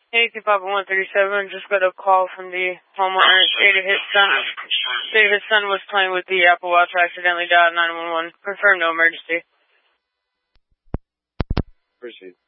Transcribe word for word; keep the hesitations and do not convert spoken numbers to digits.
eighty Papa one thirty-seven, just got a call from the homeowner stated his son, stated his son was playing with the Apple Watch, accidentally dialed nine one one. Confirm no emergency. Proceed.